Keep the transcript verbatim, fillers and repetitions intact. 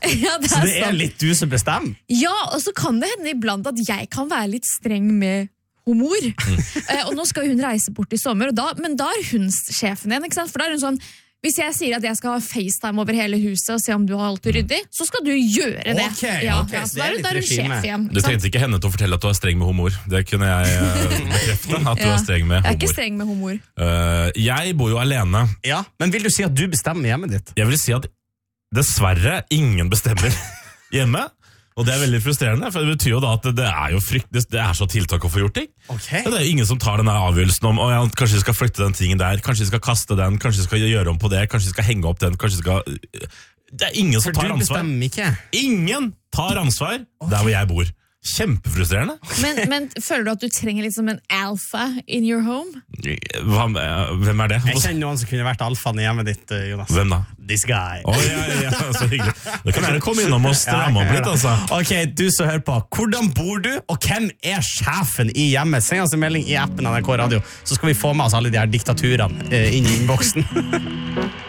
Ja, det så det er sant. litt du som bestemmer? Ja, og så kan det hende iblant at jeg kan være litt streng med humor. Mm. uh, og nå skal hun reise bort i sommer, og da, men da er hun sjefen igjen, ikke sant? For da er hun sånn, hvis jeg sier at jeg skal ha FaceTime over hele huset og se om du har alt ryddig, så skal du gjøre det. Okay, ja, okay, ja, så så da er, er hun sjef igjen. Du trengte ikke henne til å fortelle at du er streng med humor. Det kunne jeg uh, bekrefte, at du ja. er streng med humor. Jeg er ikke streng med humor. Uh, jeg bor jo alene. Ja, men vil du si at du bestemmer hjemmet ditt? Jeg vil si at dessverre ingen bestemmer hjemme. Og det er veldig frustrerende, for det betyr jo da at det er jo frykt, det er så tiltak å få gjort ting. Okay. Det er jo ingen som tar denne avgjørelsen om, å ja, kanskje de skal flytte den tingen der, kanskje de skal kaste den, kanskje de skal gjøre om på det, kanskje de skal henge opp den, kanskje de skal... Det er ingen som tar ansvar. For du bestemmer ikke? Ingen tar ansvar okay. der hvor jeg bor. Kjempefrustrerende. Men, men føler du at du trenger litt som en alfa in your home? Hva, hvem er det? Jeg kjenner noen som kunne vært alfaen i hjemmet ditt, Jonas. Hvem da? This guy. Å, oh, ja, ja, så hyggelig. Det kan gjerne komme innom og stramme opp litt, altså. Ok, du som hører på. Hvordan bor du, og hvem er sjefen i hjemmet? Send oss en melding i appen N R K Radio, så skal vi få med oss alle de her diktaturene inn i innboksen.